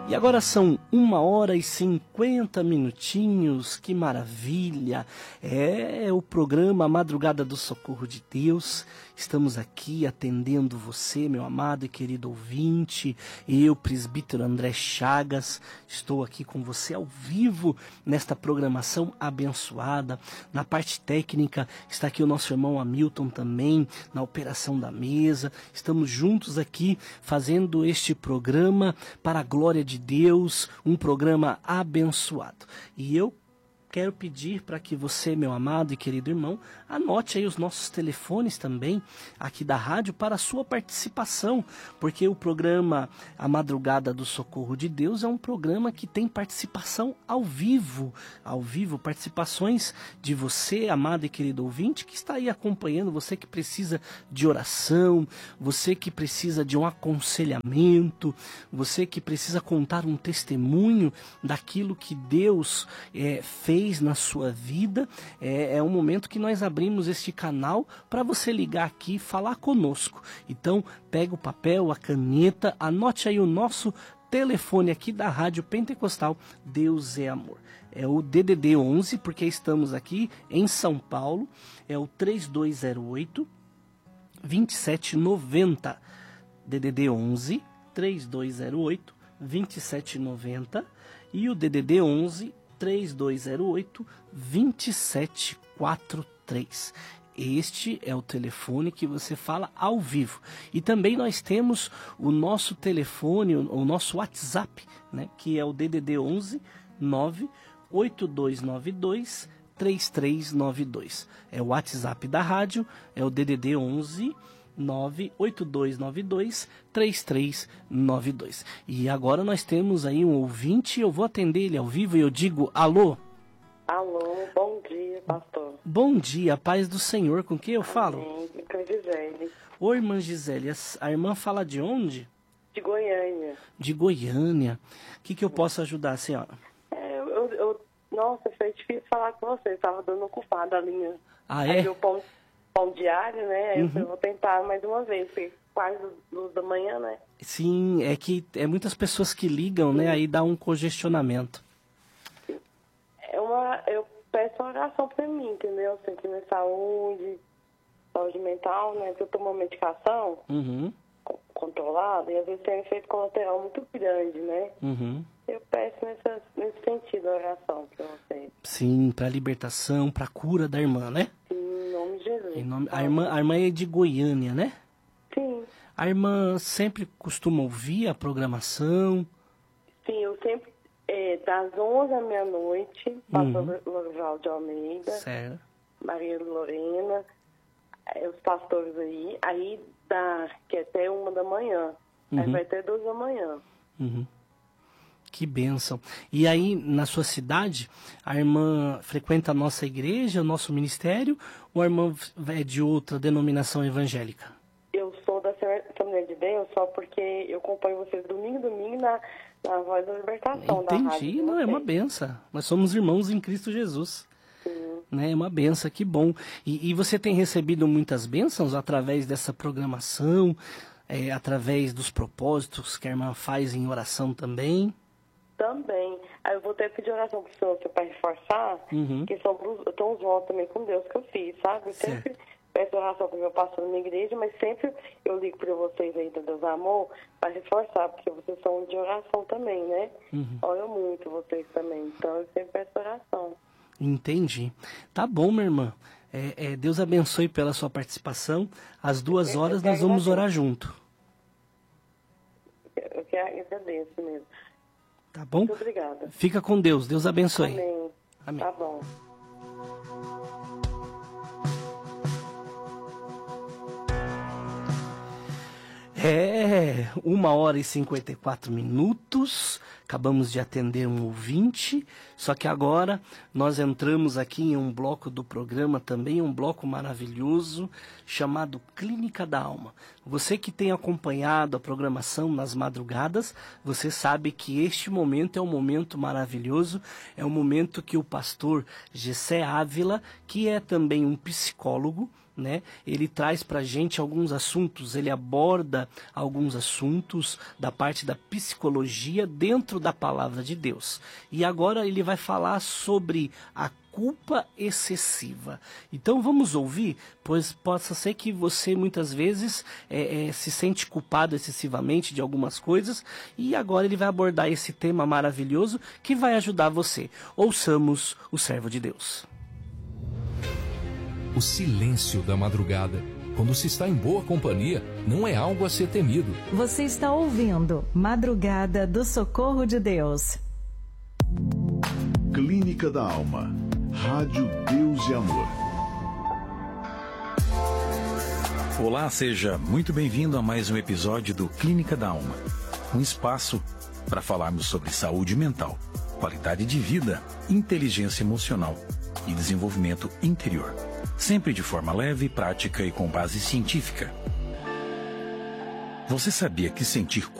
E agora são 1h50, que maravilha! É o programa Madrugada do Socorro de Deus. Estamos aqui atendendo você, meu amado e querido ouvinte. Eu, presbítero André Chagas, estou aqui com você ao vivo nesta programação abençoada. Na parte técnica está aqui o nosso irmão Hamilton também, na operação da mesa. Estamos juntos aqui fazendo este programa para a glória de Deus, um programa abençoado. E eu quero pedir para que você, meu amado e querido irmão, anote aí os nossos telefones também aqui da rádio para a sua participação, porque o programa A Madrugada do Socorro de Deus é um programa que tem participação ao vivo, participações de você, amado e querido ouvinte, que está aí acompanhando, você que precisa de oração, você que precisa de um aconselhamento, você que precisa contar um testemunho daquilo que Deus fez na sua vida. É um momento que nós abrimos este canal para você ligar aqui e falar conosco. Então, pega o papel, a caneta, anote aí o nosso telefone aqui da Rádio Pentecostal Deus é Amor. É o DDD 11, porque estamos aqui em São Paulo, é o 3208 2790. DDD 11 3208 2790 e o DDD 11 3208 2743. Este é o telefone que você fala ao vivo. E também nós temos o nosso telefone, o nosso WhatsApp, né, que é o DDD 11 98292 3392. É o WhatsApp da rádio, é o DDD 11 98292-3392. E agora nós temos aí um ouvinte, eu vou atender ele ao vivo e eu digo alô. Alô, bom dia, pastor. Bom dia, paz do Senhor, com quem eu falo? Com a Gisele. Oi, irmã Gisele, a irmã fala de onde? De Goiânia. De Goiânia. O que eu posso ajudar a senhora? Nossa, foi difícil falar com você, estava dando ocupada a linha. Ah, é? Aí o pão diário, né? Aí eu vou tentar mais uma vez, porque quase 2 da manhã, né? Sim, é que é muitas pessoas que ligam, né? Aí dá um congestionamento. Eu peço oração pra mim, entendeu? Sentir minha saúde mental, né? Eu tomo medicação controlada e às vezes tem um efeito colateral muito grande, né? Eu peço nesse sentido a oração pra vocês. Sim, pra libertação, pra cura da irmã, né? Sim, em nome de Jesus. A irmã é de Goiânia, né? Sim. A irmã sempre costuma ouvir a programação? Sim, eu sempre, das 11 à meia-noite, pastor Lorival de Almeida, certo. Maria Lorena, os pastores aí dá, que é até 1 da manhã, aí vai até 2 da manhã. Que bênção. E aí, na sua cidade, a irmã frequenta a nossa igreja, o nosso ministério, ou a irmã é de outra denominação evangélica? Eu sou da Assembleia de Deus só porque eu acompanho vocês domingo na Voz da Libertação. Entendi, não, é uma benção. Nós somos irmãos em Cristo Jesus. Né? É uma benção, que bom. E você tem recebido muitas bênçãos através dessa programação, através dos propósitos que a irmã faz em oração também? Também. Aí eu vou até pedir oração pro senhor para reforçar, que são os votos também com Deus que eu fiz, sabe? Eu sempre peço oração pro meu pastor na minha igreja, mas sempre eu ligo para vocês aí do Deus Amor para reforçar, porque vocês são de oração também, né? Oro muito vocês também, então eu sempre peço oração. Entendi. Tá bom, minha irmã. Deus abençoe pela sua participação. Às 2 horas nós vamos orar junto. Eu que agradeço mesmo. Tá bom? Muito obrigada. Fica com Deus. Deus abençoe. Amém. Amém. Tá bom. É 1h54. Acabamos de atender um ouvinte, só que agora nós entramos aqui em um bloco do programa também, um bloco maravilhoso, chamado Clínica da Alma. Você que tem acompanhado a programação nas madrugadas, você sabe que este momento é um momento maravilhoso, é um momento que o pastor Gessé Ávila, que é também um psicólogo, né? Ele traz para a gente alguns assuntos, ele aborda alguns assuntos da parte da psicologia dentro da palavra de Deus. E agora ele vai falar sobre a culpa excessiva. Então vamos ouvir, pois possa ser que você muitas vezes se sente culpado excessivamente de algumas coisas, e agora ele vai abordar esse tema maravilhoso que vai ajudar você. Ouçamos o servo de Deus. O silêncio da madrugada, quando se está em boa companhia, não é algo a ser temido. Você está ouvindo Madrugada do Socorro de Deus. Clínica da Alma. Rádio Deus e Amor. Olá, seja muito bem-vindo a mais um episódio do Clínica da Alma. Um espaço para falarmos sobre saúde mental, qualidade de vida, inteligência emocional e desenvolvimento interior. Sempre de forma leve, prática e com base científica. Você sabia que sentir